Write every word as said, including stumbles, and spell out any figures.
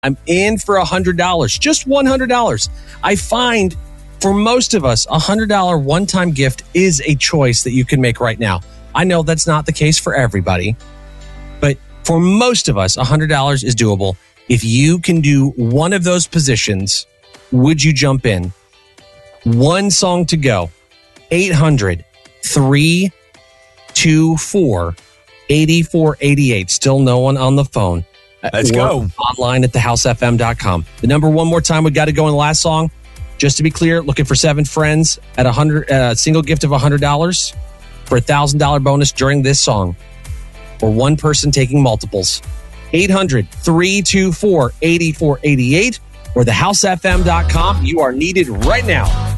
I'm in for one hundred dollars, just one hundred dollars. I find for most of us, a one hundred dollars one-time gift is a choice that you can make right now. I know that's not the case for everybody, but for most of us, one hundred dollars is doable. If you can do one of those positions, would you jump in? One song to go. eight hundred, three two four, eight four eight eight. Still no one on the phone. Let's go. Online at the house f m dot com. The number one more time, we got to go in the last song. Just to be clear, looking for seven friends at a hundred, a uh, single gift of one hundred dollars for a one thousand dollars bonus during this song. Or one person taking multiples. eight hundred, three two four, eight four eight eight or the house f m dot com. You are needed right now.